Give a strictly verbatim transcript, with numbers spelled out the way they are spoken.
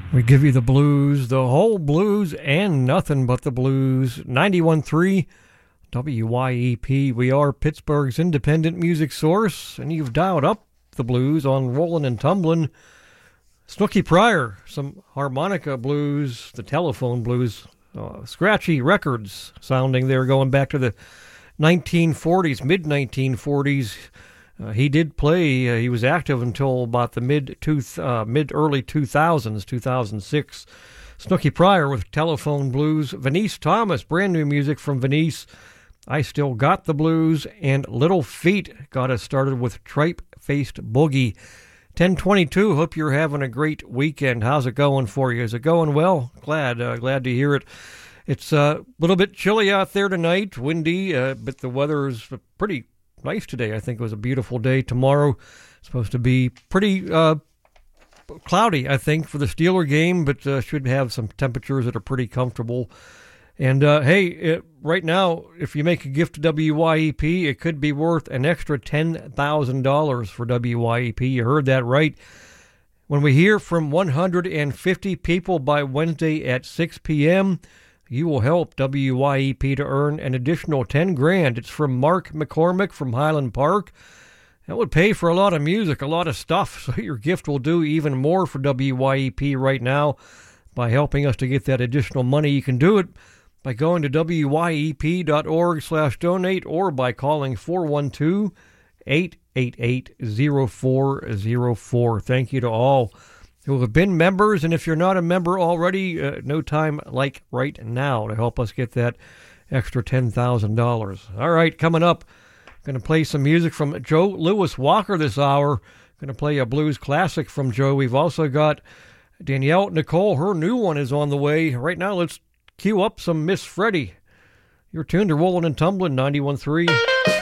We give you the blues, the whole blues, and nothing but the blues. ninety-one point three W Y E P. We are Pittsburgh's independent music source, and you've dialed up the blues on Rollin' and Tumblin'. Snooky Pryor, some harmonica blues, the telephone blues, uh, scratchy records sounding there, going back to the nineteen forties, mid nineteen forties. Uh, he did play. Uh, he was active until about the mid two, uh, mid early two thousands, two thousand six. Snooky Pryor with Telephone Blues. Venice Thomas, brand new music from Venice. I Still Got the Blues, and Little Feat got us started with Tripe-Faced Boogie. ten twenty-two. Hope you're having a great weekend. How's it going for you? Is it going well? Glad, uh, glad to hear it. It's uh, a little bit chilly out there tonight, windy, uh, but the weather is pretty nice today. I think it was a beautiful day. Tomorrow it's supposed to be pretty uh, cloudy, I think, for the Steeler game, but uh, should have some temperatures that are pretty comfortable. And uh, hey, it, right now, if you make a gift to W Y E P, it could be worth an extra ten thousand dollars for W Y E P. You heard that right. When we hear from one hundred fifty people by Wednesday at six p.m., you will help W Y E P to earn an additional ten grand. It's from Mark McCormick from Highland Park. That would pay for a lot of music, a lot of stuff, so your gift will do even more for W Y E P right now by helping us to get that additional money. You can do it by going to W Y E P dot org slash donate or by calling four one two, eight eight eight, zero four zero four. Thank you to all who have been members, and if you're not a member already, uh, no time like right now to help us get that extra ten thousand dollars. All right, coming up, going to play some music from Joe Louis Walker this hour. Going to play a blues classic from Joe. We've also got Danielle Nicole. Her new one is on the way. Right now, let's cue up some Miss Freddie. You're tuned to Rollin' and Tumblin' ninety-one point three.